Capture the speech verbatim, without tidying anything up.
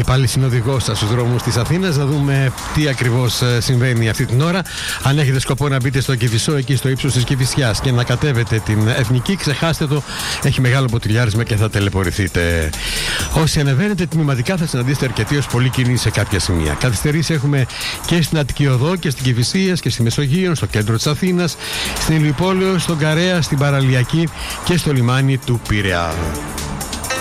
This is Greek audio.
πάλι συνοδηγός στους δρόμους της Αθήνας, να δούμε τι ακριβώς συμβαίνει αυτή την ώρα. Αν έχετε σκοπό να μπείτε στο Κηφισό, εκεί στο ύψος της Κηφισιάς, και να κατέβετε την Εθνική, ξεχάστε το, έχει μεγάλο ποτηλιάρισμα και θα τελεπορηθείτε. Όσοι ανεβαίνετε τμηματικά, θα συναντήσετε αρκετή ως πολύ κίνηση σε κάποια σημεία. Καθυστερήσεις έχουμε και στην Αττική Οδό και στην Κηφισίας και στη Μεσογείο, στο κέντρο της Αθήνας, στην Ηλιοπόλεω, στον Καρέα, στην Παραλιακή και στο λιμάνι του Πειραιά.